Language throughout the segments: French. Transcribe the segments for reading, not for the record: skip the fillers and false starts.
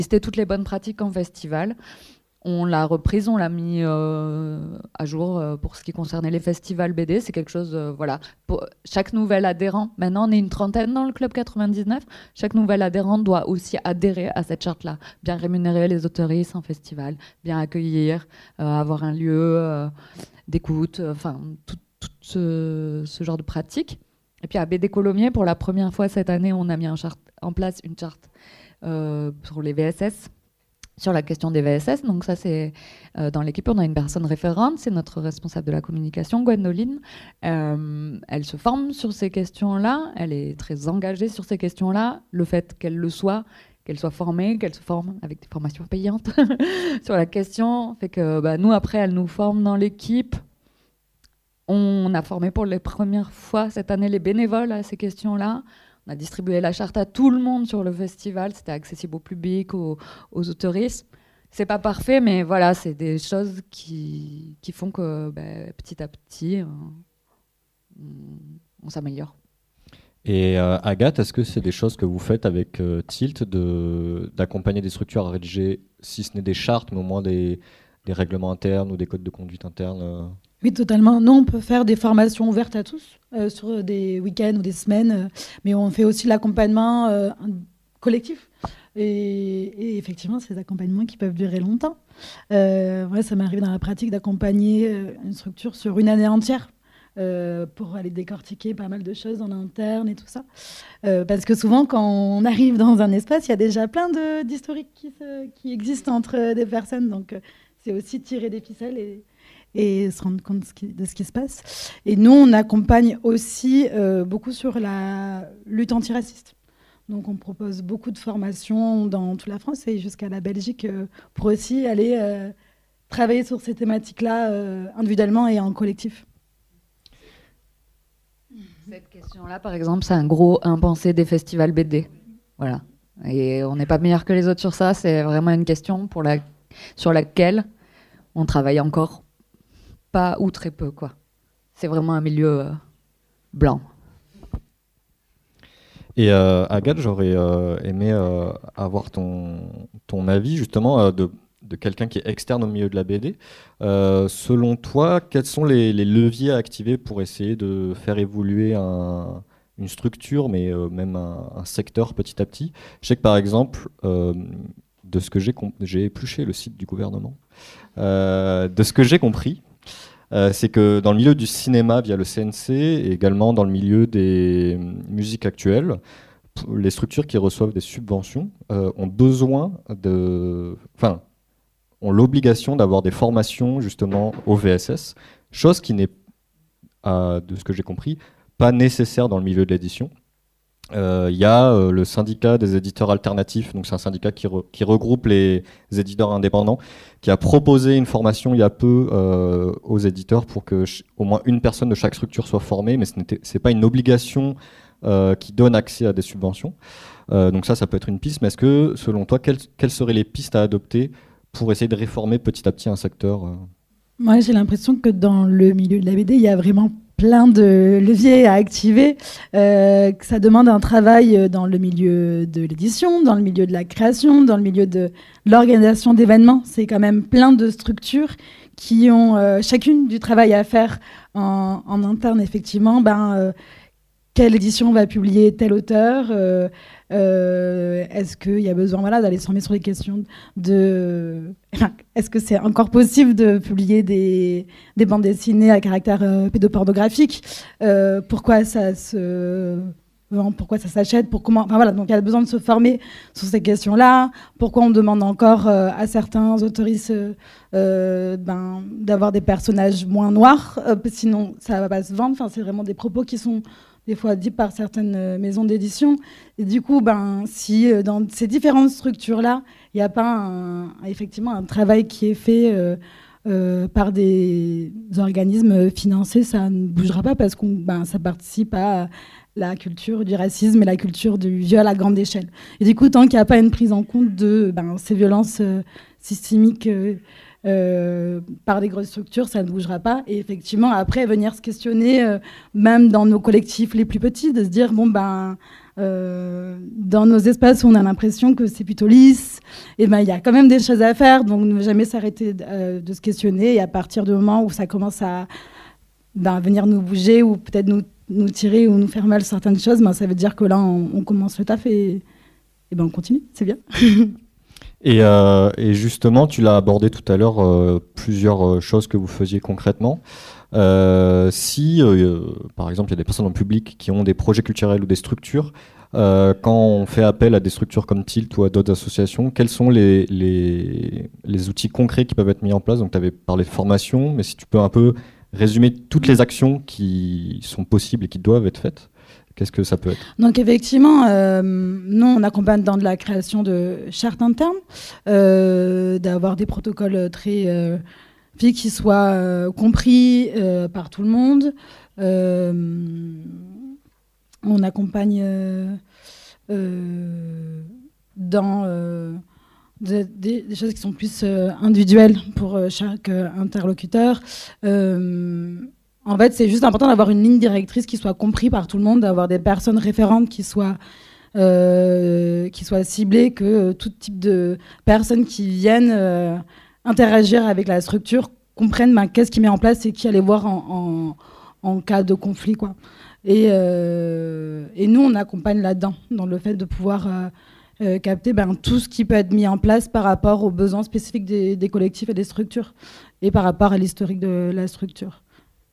listé toutes les bonnes pratiques en festival. On l'a reprise, on l'a mis à jour pour ce qui concernait les festivals BD. C'est quelque chose, voilà. Pour chaque nouvel adhérent, maintenant on est une trentaine dans le Club 99, chaque nouvel adhérent doit aussi adhérer à cette charte-là. Bien rémunérer les autoristes en festival, bien accueillir, avoir un lieu d'écoute, enfin tout ce genre de pratiques. Et puis à BD Colomiers, pour la première fois cette année, on a mis en place une charte pour les VSS, sur la question des VSS. Donc ça, c'est dans l'équipe, on a une personne référente, c'est notre responsable de la communication, Gwendoline. Elle se forme sur ces questions-là, elle est très engagée sur ces questions-là. Le fait qu'elle soit formée, qu'elle se forme avec des formations payantes sur la question, fait que nous, après, elle nous forme dans l'équipe. On a formé pour les premières fois cette année les bénévoles à ces questions-là. On a distribué la charte à tout le monde sur le festival. C'était accessible au public, aux autoristes. C'est pas parfait, mais voilà, c'est des choses qui font que petit à petit, on s'améliore. Et Agathe, est-ce que c'est des choses que vous faites avec Tilt, d'accompagner des structures à rédiger, si ce n'est des chartes, mais au moins des règlements internes ou des codes de conduite internes Oui, totalement. Nous, on peut faire des formations ouvertes à tous sur des week-ends ou des semaines, mais on fait aussi l'accompagnement collectif. Et effectivement, c'est des accompagnements qui peuvent durer longtemps. Ouais, ça m'arrive dans la pratique d'accompagner une structure sur une année entière pour aller décortiquer pas mal de choses en interne et tout ça. Parce que souvent, quand on arrive dans un espace, il y a déjà plein d'historiques qui existent entre des personnes. Donc, c'est aussi tirer des ficelles et se rendre compte de ce qui se passe. Et nous, on accompagne aussi beaucoup sur la lutte antiraciste. Donc, on propose beaucoup de formations dans toute la France et jusqu'à la Belgique pour aussi aller travailler sur ces thématiques-là individuellement et en collectif. Cette question-là, par exemple, c'est un gros impensé des festivals BD. Voilà. Et on n'est pas meilleur que les autres sur ça. C'est vraiment une question sur laquelle on travaille encore pas ou très peu, quoi. C'est vraiment un milieu blanc. Et Agathe, j'aurais aimé avoir ton avis justement de quelqu'un qui est externe au milieu de la BD. Selon toi, quels sont les leviers à activer pour essayer de faire évoluer une structure, mais même un secteur petit à petit? Je sais que par exemple, de ce que j'ai épluché le site du gouvernement, de ce que j'ai compris, c'est que dans le milieu du cinéma via le CNC et également dans le milieu des musiques actuelles, les structures qui reçoivent des subventions ont l'obligation d'avoir des formations justement au VSS, chose qui n'est, de ce que j'ai compris, pas nécessaire dans le milieu de l'édition. Il y a le syndicat des éditeurs alternatifs, donc c'est un syndicat qui regroupe les éditeurs indépendants, qui a proposé une formation il y a peu aux éditeurs pour que au moins une personne de chaque structure soit formée, mais c'est pas une obligation qui donne accès à des subventions. Donc ça peut être une piste, mais est-ce que, selon toi, quelles seraient les pistes à adopter pour essayer de réformer petit à petit un secteur Moi, j'ai l'impression que dans le milieu de la BD, il y a vraiment plein de leviers à activer, que ça demande un travail dans le milieu de l'édition, dans le milieu de la création, dans le milieu de l'organisation d'événements. C'est quand même plein de structures qui ont chacune du travail à faire en interne, effectivement. Quelle édition va publier tel auteur est-ce qu'il y a besoin d'aller se former sur les questions est-ce que c'est encore possible de publier des bandes dessinées à caractère pédopornographique pourquoi ça s'achète donc il y a besoin de se former sur ces questions-là. Pourquoi on demande encore à certains autoristes d'avoir des personnages moins noirs sinon ça va pas se vendre. C'est vraiment des propos qui sont des fois dit par certaines maisons d'édition. Et du coup, si dans ces différentes structures-là, il n'y a pas effectivement un travail qui est fait par des organismes financés, ça ne bougera pas parce que ça participe à la culture du racisme et la culture du viol à grande échelle. Et du coup, tant qu'il n'y a pas une prise en compte de ces violences systémiques par des grosses structures, ça ne bougera pas. Et effectivement, après, venir se questionner, même dans nos collectifs les plus petits, de se dire, dans nos espaces où on a l'impression que c'est plutôt lisse, et ben il y a quand même des choses à faire, donc ne jamais s'arrêter de se questionner, et à partir du moment où ça commence à venir nous bouger ou peut-être nous tirer ou nous faire mal certaines choses, ben ça veut dire que là on commence le taf et ben on continue, c'est bien. Et justement, tu l'as abordé tout à l'heure, plusieurs choses que vous faisiez concrètement. Si, par exemple, il y a des personnes en public qui ont des projets culturels ou des structures, quand on fait appel à des structures comme Tilt ou à d'autres associations, quels sont les outils concrets qui peuvent être mis en place? Donc, tu avais parlé de formation, mais si tu peux un peu résumer toutes les actions qui sont possibles et qui doivent être faites, qu'est-ce que ça peut être? Donc effectivement, nous, on accompagne dans de la création de chartes internes, d'avoir des protocoles très qui soient compris par tout le monde. On accompagne dans des choses qui sont plus individuelles pour chaque interlocuteur. En fait, c'est juste important d'avoir une ligne directrice qui soit comprise par tout le monde, d'avoir des personnes référentes qui soient ciblées, que tout type de personnes qui viennent interagir avec la structure comprennent qu'est-ce qui met en place et qui aller voir en cas de conflit, quoi. Et nous, on accompagne là-dedans, dans le fait de pouvoir capter tout ce qui peut être mis en place par rapport aux besoins spécifiques des collectifs et des structures, et par rapport à l'historique de la structure.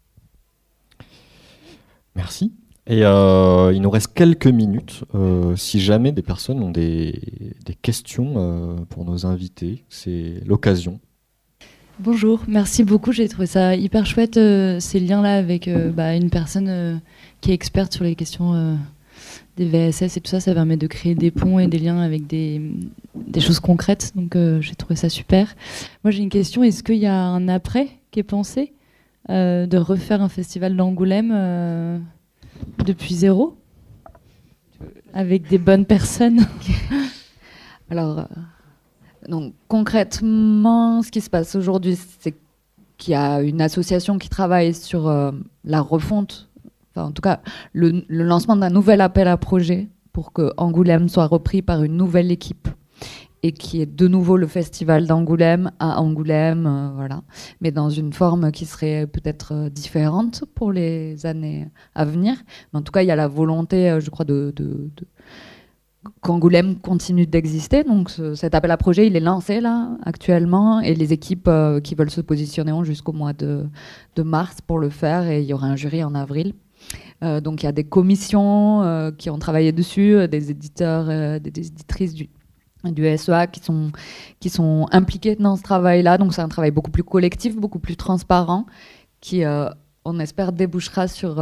Merci. Et il nous reste quelques minutes. Si jamais des personnes ont des questions pour nos invités, c'est l'occasion. Bonjour, merci beaucoup. J'ai trouvé ça hyper chouette, ces liens-là avec une personne qui est experte sur les questions des VSS et tout ça. Ça permet de créer des ponts et des liens avec des choses concrètes. Donc j'ai trouvé ça super. Moi j'ai une question, est-ce qu'il y a un après qui est pensé de refaire un festival d'Angoulême depuis zéro avec des bonnes personnes? Alors, donc concrètement, ce qui se passe aujourd'hui, c'est qu'il y a une association qui travaille sur la refonte, enfin en tout cas le lancement d'un nouvel appel à projet pour que Angoulême soit repris par une nouvelle équipe et qui est de nouveau le festival d'Angoulême à Angoulême, voilà, mais dans une forme qui serait peut-être différente pour les années à venir. Mais en tout cas, il y a la volonté, je crois, qu'Angoulême continue d'exister. Donc cet appel à projet, il est lancé là actuellement, et les équipes qui veulent se positionner ont jusqu'au mois de mars pour le faire, et il y aura un jury en avril. Donc il y a des commissions qui ont travaillé dessus, des éditeurs, des éditrices du SEA qui sont impliqués dans ce travail-là. Donc c'est un travail beaucoup plus collectif, beaucoup plus transparent, qui, on espère, débouchera sur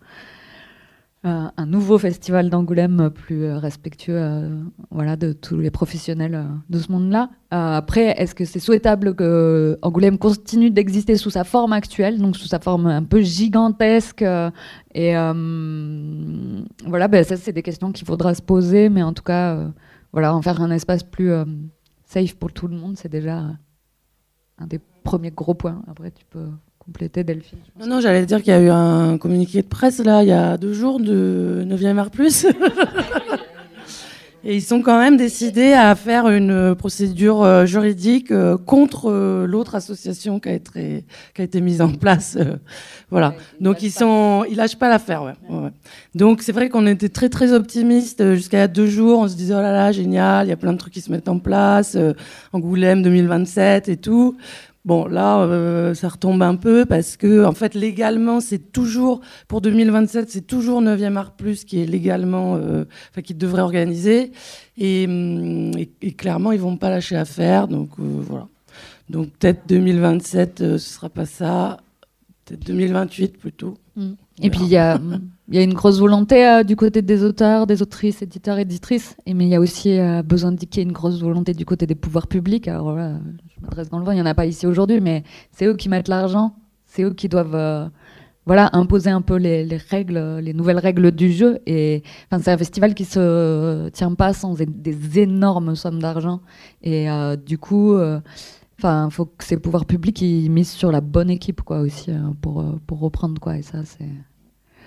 un nouveau festival d'Angoulême plus respectueux voilà, de tous les professionnels de ce monde-là. Après, est-ce que c'est souhaitable que Angoulême continue d'exister sous sa forme actuelle, donc sous sa forme un peu gigantesque et voilà, ça c'est des questions qu'il faudra se poser, mais en tout cas... voilà, en faire un espace plus safe pour tout le monde, c'est déjà un des premiers gros points. Après, tu peux compléter, Delphine. Non, j'allais dire qu'il y a eu un communiqué de presse, là, il y a 2 jours, de 9e art plus. Et ils sont quand même décidés à faire une procédure juridique contre l'autre association qui a été mise en place. Voilà. Donc ils lâchent pas l'affaire. Ouais. Donc c'est vrai qu'on était très très optimistes jusqu'à il y a 2 jours. On se disait oh là là génial, il y a plein de trucs qui se mettent en place. Angoulême 2027 et tout. Bon, là, ça retombe un peu parce que, en fait, légalement, c'est toujours, pour 2027, c'est toujours 9e art plus qui est légalement, qui devrait organiser. Et clairement, ils vont pas lâcher l'affaire. Donc, voilà. Donc, peut-être 2027, ce sera pas ça. Peut-être 2028 plutôt. Et puis, il y a une grosse volonté du côté des auteurs, des autrices, éditeurs, éditrices. Mais il y a aussi besoin de dire qu'il y a une grosse volonté du côté des pouvoirs publics. Alors là, je m'adresse dans le vent, il n'y en a pas ici aujourd'hui, mais c'est eux qui mettent l'argent. C'est eux qui doivent imposer un peu les règles, les nouvelles règles du jeu. Et c'est un festival qui ne se tient pas sans des énormes sommes d'argent. Et du coup... faut que ces pouvoirs publics ils misent sur la bonne équipe, quoi, aussi, pour reprendre, quoi. Et ça, c'est...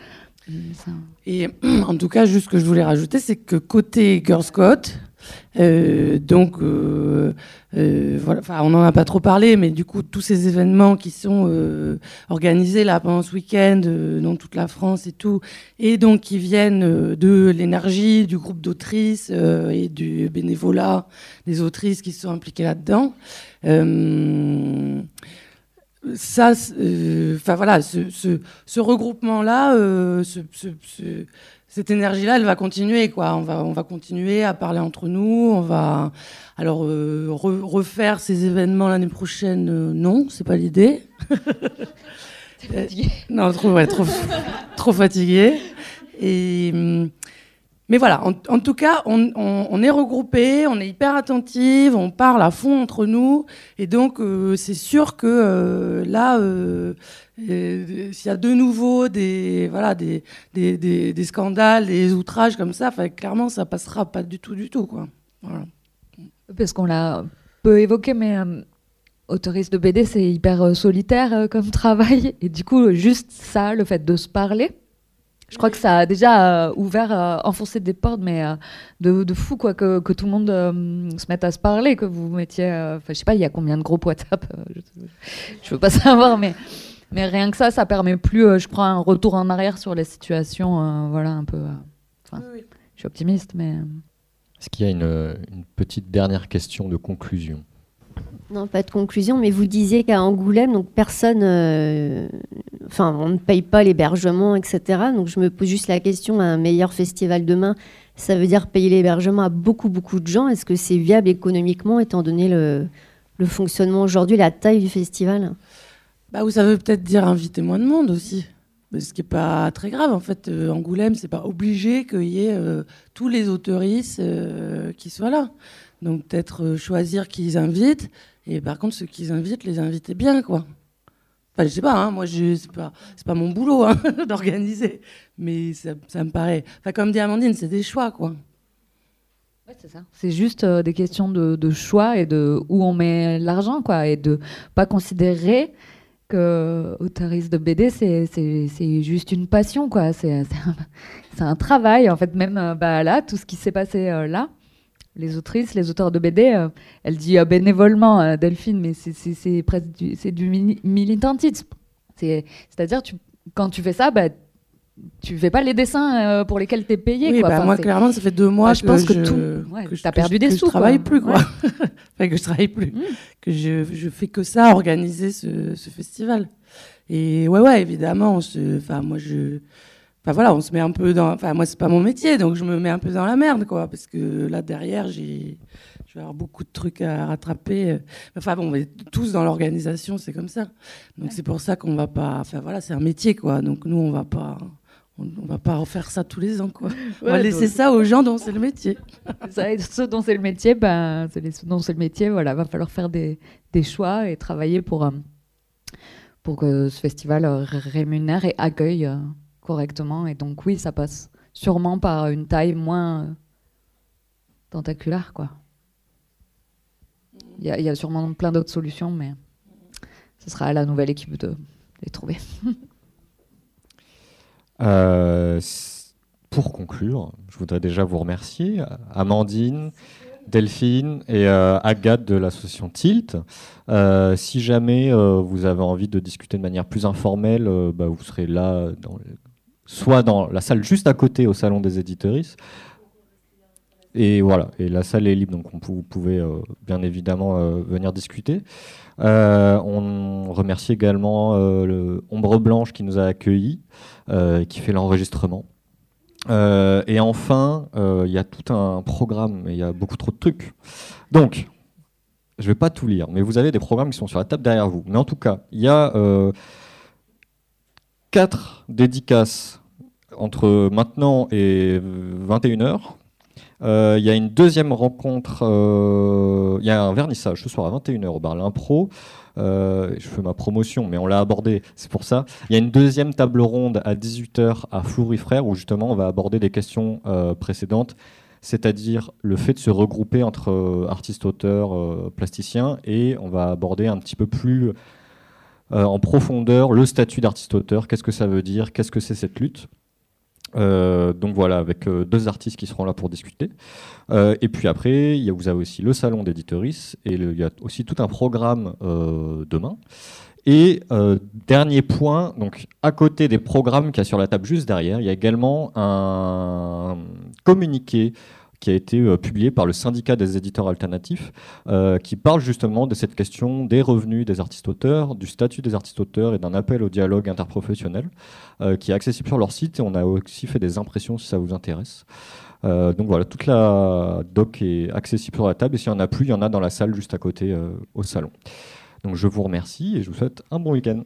Ça. Et en tout cas, juste ce que je voulais rajouter, c'est que côté Girl Scout, donc voilà, enfin, on n'en a pas trop parlé, mais du coup, tous ces événements qui sont organisés là pendant ce week-end dans toute la France et tout, et donc qui viennent de l'énergie, du groupe d'autrices et du bénévolat des autrices qui sont impliquées là-dedans. Ça, enfin voilà, ce regroupement-là, cette énergie-là, elle va continuer, quoi. On va continuer à parler entre nous. On va alors refaire ces événements l'année prochaine. Non, c'est pas l'idée. T'es fatiguée. Non, trop fatiguée. Mais voilà, en tout cas, on est regroupés, on est hyper attentifs, on parle à fond entre nous, et donc c'est sûr que là, s'il y a de nouveau des scandales, des outrages comme ça, clairement, ça passera pas du tout, quoi. Voilà. Parce qu'on l'a peu évoqué, mais autoriste de BD, c'est hyper solitaire comme travail, et du coup, juste ça, le fait de se parler. Je crois que ça a déjà enfoncé des portes, mais de fou, quoi, que tout le monde se mette à se parler, que vous mettiez... je sais pas, il y a combien de groupes WhatsApp je veux pas savoir, mais rien que ça permet plus, je crois, un retour en arrière sur les situations, voilà, un peu... Oui. Je suis optimiste, mais... Est-ce qu'il y a une petite dernière question de conclusion ? Non, pas de conclusion, mais vous disiez qu'à Angoulême, donc personne, on ne paye pas l'hébergement, etc. Donc je me pose juste la question, un meilleur festival demain, ça veut dire payer l'hébergement à beaucoup de gens. Est-ce que c'est viable économiquement, étant donné le fonctionnement aujourd'hui, la taille du festival ? Bah, ou ça veut peut-être dire inviter moins de monde aussi. Ce qui n'est pas très grave. En fait, Angoulême, c'est pas obligé qu'il y ait tous les autoristes qui soient là. Donc peut-être choisir qui ils invitent. Et par contre, ceux qu'ils invitent, les inviter bien, quoi. Enfin, je sais pas, hein, moi, c'est pas mon boulot hein, d'organiser. Mais ça me paraît... Enfin, comme dit Amandine, c'est des choix, quoi. Ouais, c'est ça. C'est juste des questions de choix et de où on met l'argent, quoi. Et de pas considérer que autoriste de BD, c'est juste une passion, quoi. C'est un travail, en fait. Même là, tout ce qui s'est passé là, les autrices, les auteurs de BD, elle dit bénévolement, Delphine, mais c'est presque du militantisme. C'est-à-dire, quand tu fais ça, tu fais pas les dessins pour lesquels tu es payé. Oui, quoi. Moi, clairement, ça fait 2 mois je pense que tu as perdu des sous. Je travaille plus, quoi. Ouais. Enfin, que je travaille plus. Que je fais que ça, organiser ce festival. Et ouais, évidemment, on se met un peu dans... Enfin, moi, c'est pas mon métier, donc je me mets un peu dans la merde, quoi. Parce que là, derrière, je vais avoir beaucoup de trucs à rattraper. Enfin bon, mais tous dans l'organisation, c'est comme ça. Donc c'est pour ça qu'on va pas... Enfin voilà, c'est un métier, quoi. Donc nous, on va pas refaire ça tous les ans, quoi. On va laisser ça aux gens dont c'est le métier. Ça, et ceux dont c'est le métier, voilà, va falloir faire des choix et travailler pour que ce festival rémunère et accueille correctement. Et donc oui, ça passe sûrement par une taille moins tentaculaire, quoi. Il y a sûrement plein d'autres solutions, mais ce sera à la nouvelle équipe de les trouver. Pour conclure, je voudrais déjà vous remercier, Amandine, Delphine et Agathe de l'association Tilt. Si jamais vous avez envie de discuter de manière plus informelle, vous serez là, soit dans la salle juste à côté, au salon des éditeuristes. Et voilà, et la salle est libre, donc vous pouvez bien évidemment venir discuter. On remercie également le Ombre Blanche qui nous a accueillis, qui fait l'enregistrement. Et enfin, il y a tout un programme, il y a beaucoup trop de trucs. Donc, je ne vais pas tout lire, mais vous avez des programmes qui sont sur la table derrière vous. Mais en tout cas, il y a 4 dédicaces entre maintenant et 21h. Il y a une deuxième rencontre, il y a un vernissage ce soir à 21h au bar L'Impro. Je fais ma promotion, mais on l'a abordé, c'est pour ça. Il y a une deuxième table ronde à 18h à Fleury Frères, où justement on va aborder des questions précédentes, c'est-à-dire le fait de se regrouper entre artistes, auteurs, plasticiens, et on va aborder un petit peu plus en profondeur le statut d'artiste-auteur, qu'est-ce que ça veut dire, qu'est-ce que c'est cette lutte. Donc voilà, avec 2 artistes qui seront là pour discuter. Et puis après, vous avez aussi le salon d'éditeurice et il y a aussi tout un programme demain. Et dernier point, donc à côté des programmes qu'il y a sur la table juste derrière, il y a également un communiqué qui a été publié par le syndicat des éditeurs alternatifs, qui parle justement de cette question des revenus des artistes-auteurs, du statut des artistes-auteurs et d'un appel au dialogue interprofessionnel, qui est accessible sur leur site, et on a aussi fait des impressions si ça vous intéresse. Donc voilà, toute la doc est accessible sur la table, et s'il n'y en a plus, il y en a dans la salle juste à côté au salon. Donc je vous remercie et je vous souhaite un bon week-end.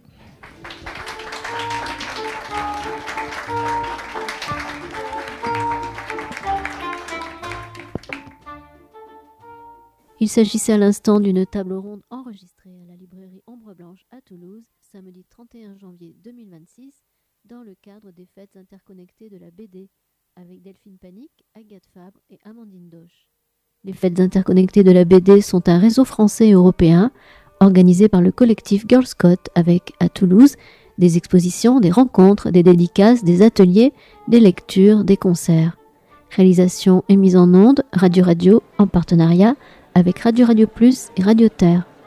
Il s'agissait à l'instant d'une table ronde enregistrée à la librairie Ombre Blanche à Toulouse, samedi 31 janvier 2026, dans le cadre des fêtes interconnectées de la BD, avec Delphine Panic, Agathe Fabre et Amandine Doche. Les fêtes interconnectées de la BD sont un réseau français et européen organisé par le collectif Girl Scout avec, à Toulouse, des expositions, des rencontres, des dédicaces, des ateliers, des lectures, des concerts. Réalisation et mise en onde, Radio en partenariat avec Radio Plus et Radio Terre.